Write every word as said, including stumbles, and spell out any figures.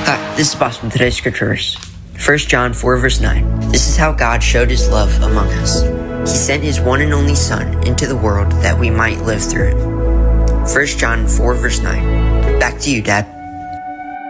Hi, this is Boss from today's scripture verse. First John four verse nine. This is how God showed his love among us. He sent his one and only Son into the world that we might live through him. First John four verse nine. Back to you, Dad.